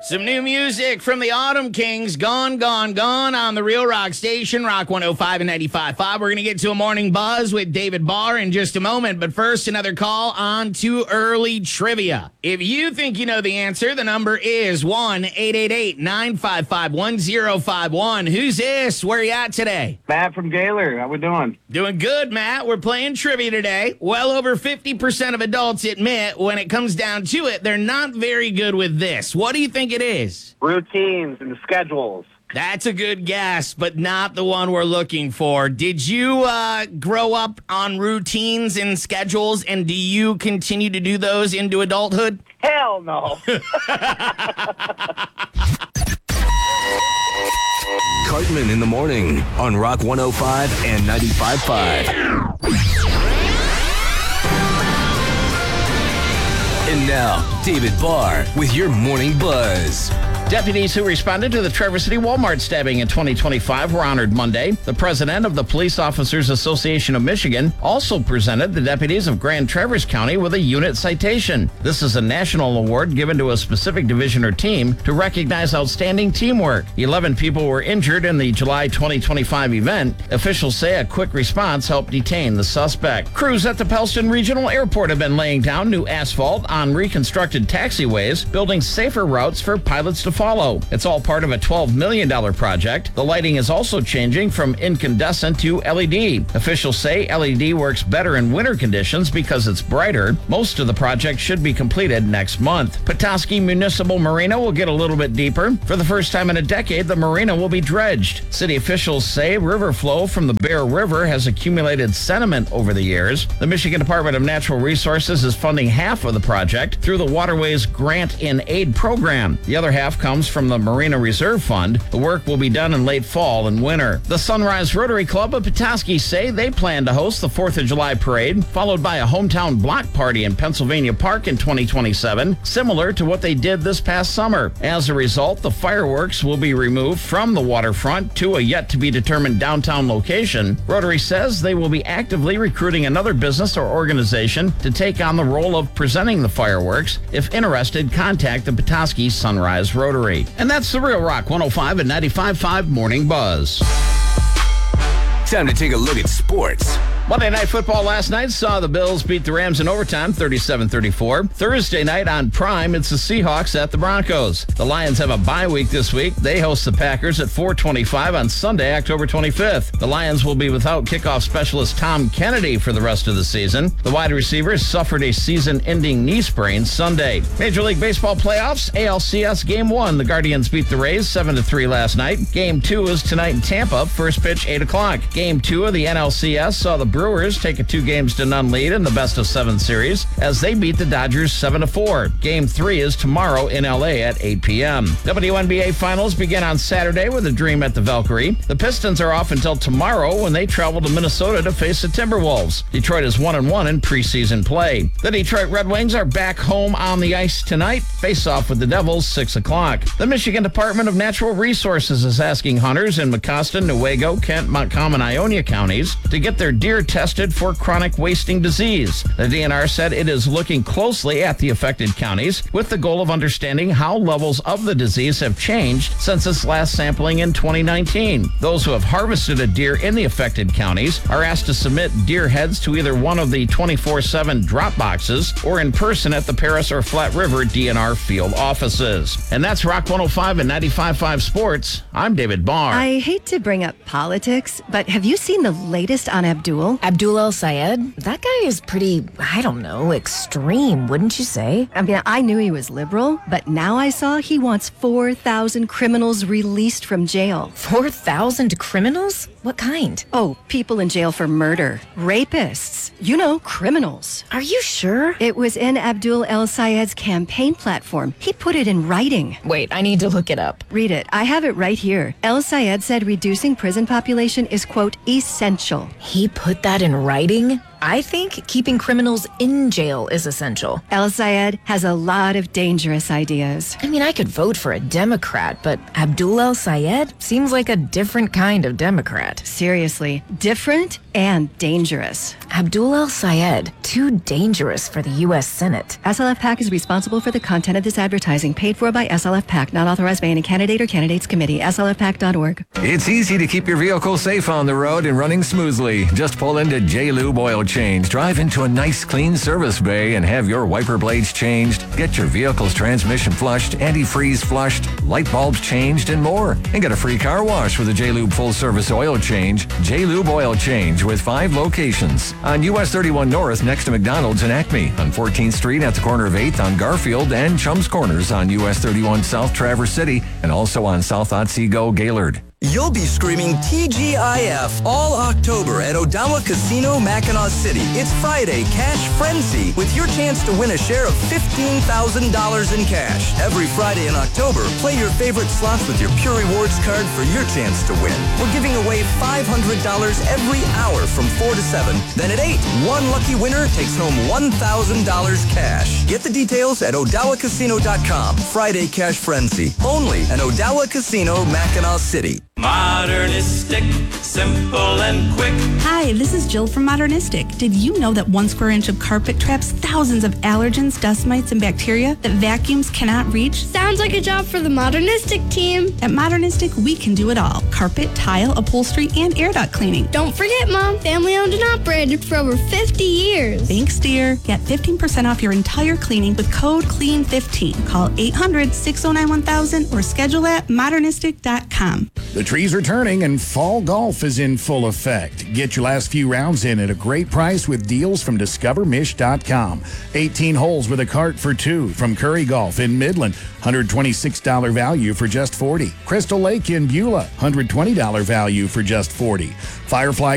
Some new music from the Autumn Kings, Gone, Gone, Gone on the Real Rock Station, Rock 105 and 95.5. We're going to get to a morning buzz with David Barr in just a moment, but first, another call on Too Early Trivia. If you think you know the answer, the number is 1-888-955-1051. Who's this? Where you at today? Matt from Gaylor. How we doing? Doing good, Matt. We're playing trivia today. Well over 50% of adults admit when it comes down to it, they're not very good with this. What do you think it is? Routines and schedules. That's a good guess, but not the one we're looking for. Did you grow up on routines and schedules, and do you continue to do those into adulthood? Hell no. Cartman in the morning on Rock 105 and 95.5. And now, David Barr with your morning buzz. Deputies who responded to the Traverse City Walmart stabbing in 2025 were honored Monday. The president of the Police Officers Association of Michigan also presented the deputies of Grand Traverse County with a unit citation. This is a national award given to a specific division or team to recognize outstanding teamwork. 11 people were injured in the July 2025 event. Officials say a quick response helped detain the suspect. Crews at the Pellston Regional Airport have been laying down new asphalt on reconstructed taxiways, building safer routes for pilots to follow. It's all part of a $12 million project. The lighting is also changing from incandescent to LED. Officials say LED works better in winter conditions because it's brighter. Most of the project should be completed next month. Petoskey Municipal Marina will get a little bit deeper. For the first time in a decade, the marina will be dredged. City officials say river flow from the Bear River has accumulated sediment over the years. The Michigan Department of Natural Resources is funding half of the project through the Waterways Grant in Aid program. The other half comes from the Marina Reserve Fund. The work will be done in late fall and winter. The Sunrise Rotary Club of Petoskey say they plan to host the 4th of July parade, followed by a hometown block party in Pennsylvania Park in 2027, similar to what they did this past summer. As a result, the fireworks will be removed from the waterfront to a yet-to-be-determined downtown location. Rotary says they will be actively recruiting another business or organization to take on the role of presenting the fireworks. If interested, contact the Petoskey Sunrise Rotary. And that's the Real Rock 105 and 95.5 Morning Buzz. Time to take a look at sports. Monday Night Football last night saw the Bills beat the Rams in overtime, 37-34. Thursday night on Prime, it's the Seahawks at the Broncos. The Lions have a bye week this week. They host the Packers at 4:25 on Sunday, October 25th. The Lions will be without kickoff specialist Tom Kennedy for the rest of the season. The wide receiver suffered a season-ending knee sprain Sunday. Major League Baseball playoffs, ALCS Game 1. The Guardians beat the Rays 7-3 last night. Game 2 is tonight in Tampa. First pitch, 8 o'clock. Game 2 of the NLCS saw the Brewers take a 2-0 lead in the best-of-7 series as they beat the Dodgers 7-4. Game 3 is tomorrow in L.A. at 8 p.m. WNBA Finals begin on Saturday with a Dream at the Valkyrie. The Pistons are off until tomorrow when they travel to Minnesota to face the Timberwolves. Detroit is 1-1 in preseason play. The Detroit Red Wings are back home on the ice tonight. Face off with the Devils, 6 o'clock. The Michigan Department of Natural Resources is asking hunters in Mecosta, Newaygo, Kent, Montcalm, and Ionia counties to get their deer tested for chronic wasting disease. The DNR said it is looking closely at the affected counties with the goal of understanding how levels of the disease have changed since its last sampling in 2019. Those who have harvested a deer in the affected counties are asked to submit deer heads to either one of the 24/7 drop boxes or in person at the Paris or Flat River DNR field offices. And that's Rock 105 and 95.5 Sports. I'm David Barr. I hate to bring up politics, but have you seen the latest on Abdul? Abdul El-Sayed? That guy is pretty, I don't know, extreme, wouldn't you say? I mean, I knew he was liberal, but now I saw he wants 4,000 criminals released from jail. 4,000 criminals? What kind? Oh, people in jail for murder. Rapists. You know, criminals. Are you sure? It was in Abdul El-Sayed's campaign platform. He put it in writing. Wait, I need to look it up. Read it. I have it right here. El-Sayed said reducing prison population is, quote, essential. He put that in writing? I think keeping criminals in jail is essential. El Sayed has a lot of dangerous ideas. I mean, I could vote for a Democrat, but Abdul El Sayed seems like a different kind of Democrat. Seriously, different and dangerous. Abdul El Sayed, too dangerous for the U.S. Senate. SLF PAC is responsible for the content of this advertising, paid for by SLF PAC, not authorized by any candidate or candidates committee. SLFPAC.org. It's easy to keep your vehicle safe on the road and running smoothly. Just pull into J-Lube Oil Change. Drive into a nice, clean service bay and have your wiper blades changed. Get your vehicle's transmission flushed, antifreeze flushed, light bulbs changed, and more. And get a free car wash with a J-Lube full-service oil change. J-Lube Oil Change with 5 locations. On US 31 North next to McDonald's and Acme. On 14th Street at the corner of 8th on Garfield and Chums Corners on US 31 South Traverse City. And also on South Otsego Gaylord. You'll be screaming TGIF all October at Odawa Casino, Mackinac City. It's Friday Cash Frenzy with your chance to win a share of $15,000 in cash. Every Friday in October, play your favorite slots with your Pure Rewards card for your chance to win. We're giving away $500 every hour from 4 to 7. Then at 8, one lucky winner takes home $1,000 cash. Get the details at OdawaCasino.com. Friday Cash Frenzy. Only at Odawa Casino, Mackinac City. Modernistic, simple and quick. Hi, this is Jill from Modernistic. Did you know that 1 square inch of carpet traps thousands of allergens, dust mites, and bacteria that vacuums cannot reach? Sounds like a job for the Modernistic team. At Modernistic, we can do it all. Carpet, tile, upholstery, and air duct cleaning. Don't forget, Mom, family owned and operated for over 50 years. Thanks, dear. Get 15% off your entire cleaning with code CLEAN15. Call 800-609-1000 or schedule at modernistic.com. The trees are turning and fall golf is in full effect. Get your last few rounds in at a great price with deals from DiscoverMish.com. 18 holes with a cart for 2 from Curry Golf in Midland. $126 value for just $40. Crystal Lake in Beulah. $120 value for just $40. Firefly